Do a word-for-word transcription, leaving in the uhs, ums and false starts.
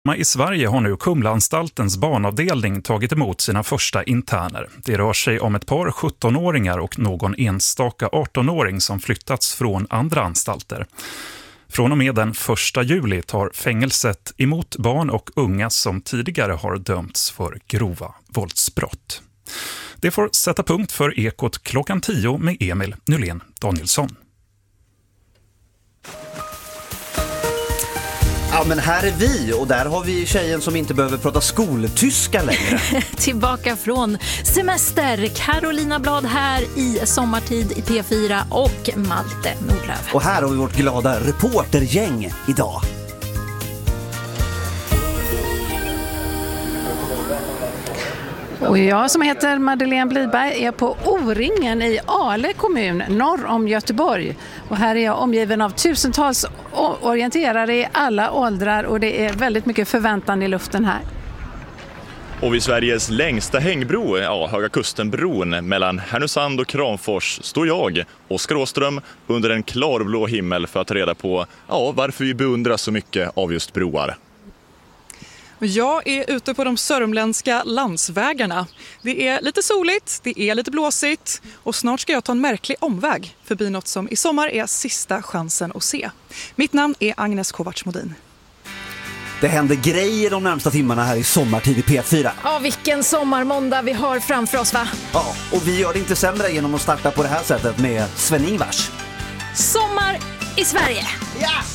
I Sverige har nu Kumlaanstaltens barnavdelning tagit emot sina första interner. Det rör sig om ett par sjuttonåringar och någon enstaka artonåring som flyttats från andra anstalter. Från och med den första juli tar fängelset emot barn och unga som tidigare har dömts för grova våldsbrott. Det får sätta punkt för Ekot klockan tio med Emil Nylén Danielsson. Ja, men här är vi och där har vi tjejen som inte behöver prata skoltyska längre. Tillbaka från semester. Carolina Blad här i Sommartid i P fyra och Malte Nordlöf. Och här har vi vårt glada reportergäng idag. Och jag som heter Madeleine Bliberg är på O-ringen i Ale kommun norr om Göteborg. Och här är jag omgiven av tusentals orienterare i alla åldrar och det är väldigt mycket förväntan i luften här. Och vid Sveriges längsta hängbro, ja, Höga Kustenbron mellan Härnösand och Kramfors står jag, Oskar Åström, under en klarblå himmel för att ta reda på ja, varför vi beundrar så mycket av just broar. Jag är ute på de sörmländska landsvägarna. Det är lite soligt, det är lite blåsigt och snart ska jag ta en märklig omväg förbi något som i sommar är sista chansen att se. Mitt namn är Agnes Kovacs-Modin. Det händer grejer de närmsta timmarna här i Sommartid i P fyra. Ja, vilken sommarmåndag vi har framför oss, va? Ja, och vi gör det inte sämre genom att starta på det här sättet med Sven-Ingvars. Sommar i Sverige! Ja!